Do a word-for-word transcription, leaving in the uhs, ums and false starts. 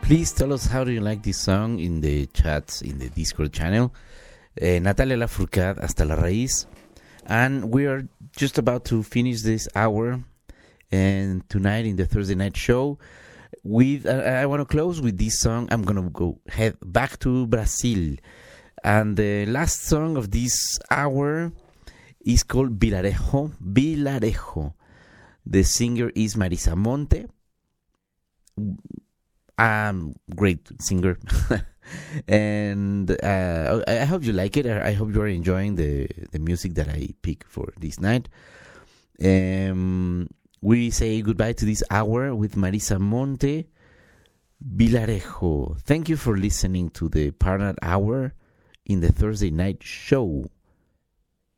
Please tell us how do you like this song in the chats in the Discord channel. Uh, Natalia Lafourcade, Hasta la Raíz. And we are just about to finish this hour. And tonight in the Thursday night show, with uh, I want to close with this song. I'm going to go head back to Brazil. And the last song of this hour is called Vilarejo. Vilarejo. The singer is Marisa Monte. Um, great singer. And uh, I hope you like it. I hope you are enjoying the, the music that I pick for this night. Um, we say goodbye to this hour with Marisa Monte, Vilarejo. Thank you for listening to the Partner Hour in the Thursday night show.